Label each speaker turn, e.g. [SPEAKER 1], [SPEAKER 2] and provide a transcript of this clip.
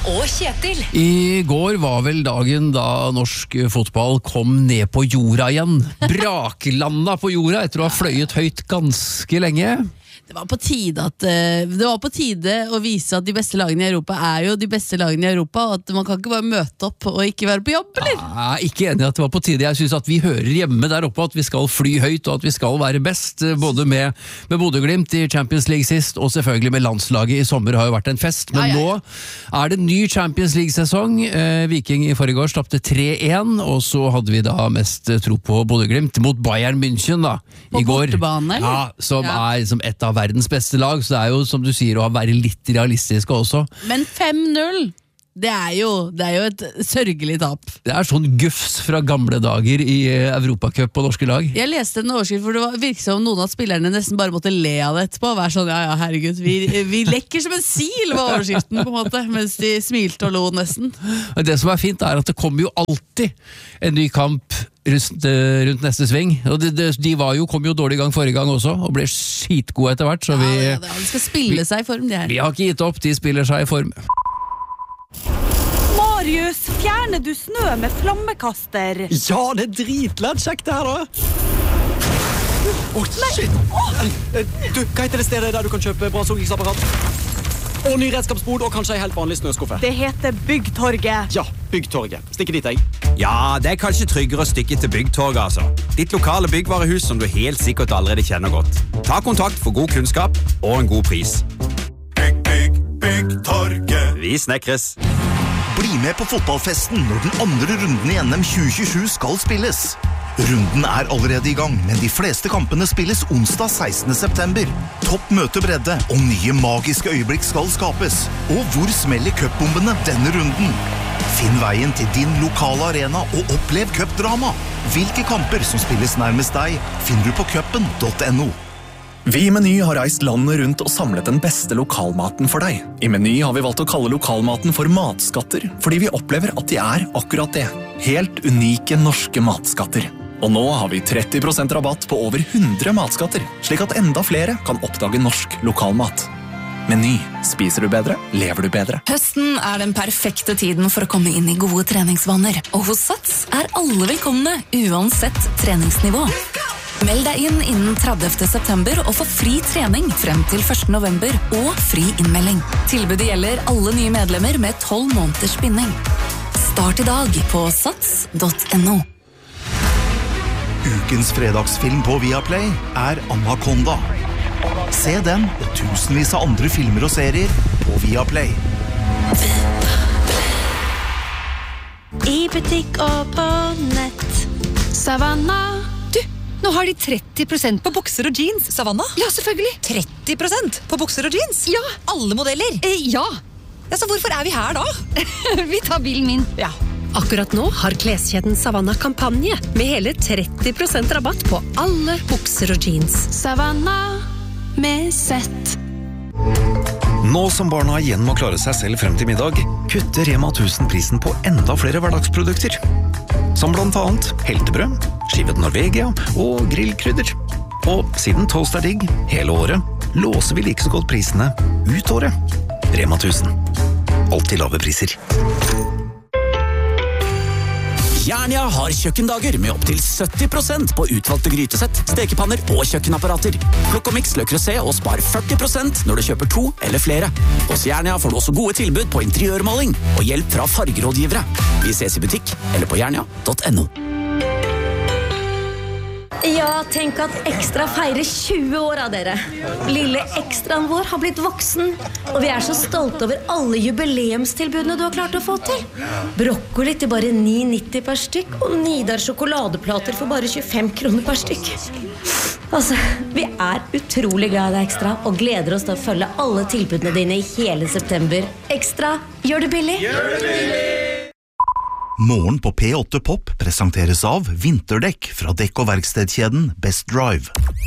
[SPEAKER 1] og Kjetil.
[SPEAKER 2] I går var vel dagen da norsk fotball kom ned på jorda igjen. Braklanda på jorda etter å ha fløyet høyt ganske lenge.
[SPEAKER 3] Det var på tide å vise at de beste lagene i Europa jo de beste lagene i Europa, og at man kan ikke bare møte opp og ikke være på jobb, eller?
[SPEAKER 2] Ikke enig at det var på tide. Jeg synes at vi hører hjemme der oppe at vi skal fly høyt, og at vi skal være best, både med Bodø/Glimt i Champions League sist, og selvfølgelig med landslaget i sommer har jo vært en fest. Men nå det en ny Champions League-sesong. Viking i forrige år slappte 3-1, og så hadde vi da mest tro på Bodø/Glimt mot Bayern München da, i går.
[SPEAKER 3] På bortebane, eller?
[SPEAKER 2] Ja, som et av verdens beste lag, så det jo, som du sier, å være litt realistiske også.
[SPEAKER 3] Men 5-0, det jo et sørgelig tap.
[SPEAKER 2] Det sånn gufs fra gamle dager i Europacup på norske lag.
[SPEAKER 3] Jeg leste en overskrift hvor det virket som noen av spillerne nesten bare måtte le av det etterpå, og være sånn, ja, herregud, vi lekker som en sil, var overskriften på en måte, mens de smilte og lo nesten.
[SPEAKER 2] Det som fint at det kommer jo alltid en ny kamp rundt neste sving, og de kom jo dårlig i gang forrige gang også, og ble skitgode etter hvert, så
[SPEAKER 3] de skal spille seg i form, de her.
[SPEAKER 2] Vi har ikke gitt opp, de spiller seg i form.
[SPEAKER 4] Marius, fjerner du snø med flammekaster?
[SPEAKER 5] Ja, det dritlett kjekt det her da. Shit. Du, hva heter det stedet der du kan kjøpe bra sågingsapparat? Og ny redskapsbod, og kanskje en helt vanlig snøskuffe.
[SPEAKER 4] Det heter Byggtorget.
[SPEAKER 5] Ja, Byggtorget. Stikker dit, jeg.
[SPEAKER 6] Ja, det kanskje tryggere å stikke til Byggtorget, altså. Ditt lokale byggvarehus som du helt sikkert allerede kjenner godt. Ta kontakt for god kunnskap og en god pris. Byggtorget. Vi snekres.
[SPEAKER 7] Bli med på fotballfesten når den andre runden i NM 2027 skal spilles. Runden allerede i gang, men de fleste kampene spilles onsdag 16. september. Topp møtebredde og nye magiske øyeblikk skal skapes. Og hvor smeller cupbombene denne runden? Finn veien til din lokale arena og opplev cupdrama. Hvilke kamper som spilles nærmest deg, finner du på cupen.no.
[SPEAKER 8] Vi i Meny har reist landet rundt og samlet den beste lokalmaten for deg. I Meny har vi valgt å kalle lokalmaten for matskatter, fordi vi opplever at de akkurat det. Helt unike norske matskatter. Og nå har vi 30% rabatt på over 100 matskatter, slik at enda flere kan oppdage norsk lokalmat. Meny. Spiser du bedre, lever du bedre.
[SPEAKER 1] Høsten den perfekte tiden for å komme inn i gode treningsvaner. Og hos Sats alle velkomne, uansett treningsnivå. Meld deg inn innen 30. september og få fri trening frem til 1. november og fri innmelding. Tilbudet gjelder alle nye medlemmer med 12 måneders binding. Start i dag på sats.no.
[SPEAKER 7] Ukens fredagsfilm på Viaplay Anaconda. Se den og tusenvis av andre filmer og serier på Viaplay.
[SPEAKER 9] I butikk og på nett. Savanna.
[SPEAKER 10] Nå har de 30% på bukser og jeans. Savanna?
[SPEAKER 9] Ja, selvfølgelig.
[SPEAKER 10] 30% på bukser og jeans?
[SPEAKER 9] Ja.
[SPEAKER 10] Alle modeller?
[SPEAKER 9] Ja.
[SPEAKER 10] Så hvorfor vi her da?
[SPEAKER 9] Vi tar bilen min.
[SPEAKER 10] Ja.
[SPEAKER 11] Akkurat nå har kleskjeden Savanna kampanje med hele 30% rabatt på alle bukser og jeans.
[SPEAKER 9] Savanna med sett.
[SPEAKER 12] Nå som barna igjen må klare seg selv frem til middag, kutter Rema 1000 prisen på enda flere hverdagsprodukter. Som blant annet heltebrød, skivet Norvegia og grillkrydder. Og siden toast digg hele året, låser vi like så godt prisene ut året. Rema 1000. Alltid lave priser.
[SPEAKER 5] Jernia har kjøkkendager med opp til 70% på utvalgte grytesett, stekepanner og kjøkkenapparater. Plukk og mix Le Creuset og spar 40% når du kjøper 2 eller flere. Hos Jernia får du også gode tilbud på interiørmaling og hjelp fra fargerådgivere. Vi ses i butikk eller på jernia.no.
[SPEAKER 13] Ja, tenk at Ekstra feirer 20 år av dere. Lille Ekstraen vår har blitt voksen, og vi så stolte over alle jubileumstilbudene du har klart å få til. Brokkoli til bare 9,90 per stykk, og Nidar sjokoladeplater for bare 25 kroner per stykk. Altså, vi utrolig glad i deg, Ekstra, og gleder oss til å følge alle tilbudene dine i hele september. Ekstra, gjør det billig! Gjør det billig!
[SPEAKER 7] Morgen på P8 Pop presenteres av vinterdekk fra dekk- og verkstedkjeden Best Drive.